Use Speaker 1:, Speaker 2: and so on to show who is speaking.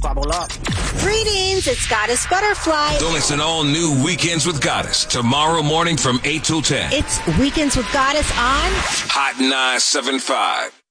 Speaker 1: squabble up.
Speaker 2: Greetings, it's Goddess Butterfly.
Speaker 3: Don't listen to all new Weekends with Goddess tomorrow morning from 8 till 10.
Speaker 2: It's Weekends with Goddess on
Speaker 3: Hot 975.